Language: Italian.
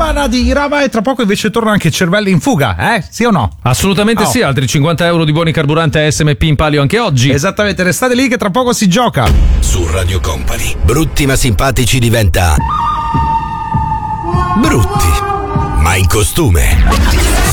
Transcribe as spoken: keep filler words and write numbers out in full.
settimana di Irama e tra poco invece torna anche Cervelli in fuga, eh? Sì o no? Assolutamente oh. sì, altri cinquanta euro di buoni carburante S M P in palio anche oggi. Esattamente, restate lì che tra poco si gioca. Su Radio Company, brutti ma simpatici diventa brutti, ma in costume.